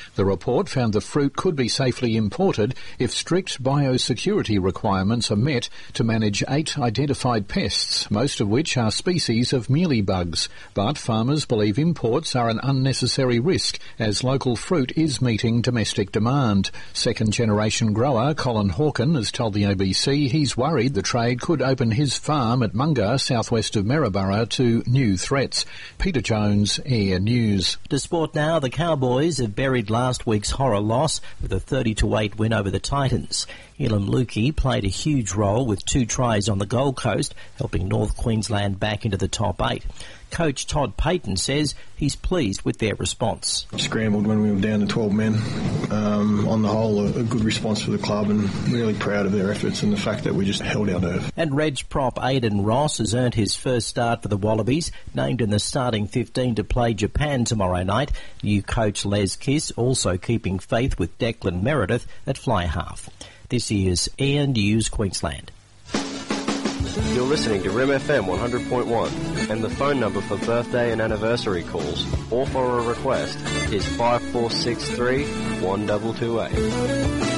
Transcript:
The report found the fruit could be safely imported if strict biosecurity requirements are met to manage 8 identified pests, most of which are species of mealybugs. But farmers believe imports are an unnecessary risk as local fruit is meeting domestic demand. Second-generation grower Colin Hawken has told the ABC he's worried the trade could open his farm at Munga, southwest of Maryborough, to new threats. Peter Jones, Air News. To sport now, the Cowboys have buried last week's horror loss with a 30-8 win over the Titans. Elam Lukey played a huge role with 2 tries on the Gold Coast, helping North Queensland back into the top 8. Coach Todd Payton says he's pleased with their response. Scrambled when we were down to 12 men. On the whole, a good response for the club, and really proud of their efforts and the fact that we just held our nerve. And Reg prop Aidan Ross has earned his first start for the Wallabies, named in the starting 15 to play Japan tomorrow night. New coach Les Kiss also keeping faith with Declan Meredith at fly half. This is Air News Queensland. You're listening to Rim FM 100.1, and the phone number for birthday and anniversary calls or for a request is 5463 1228.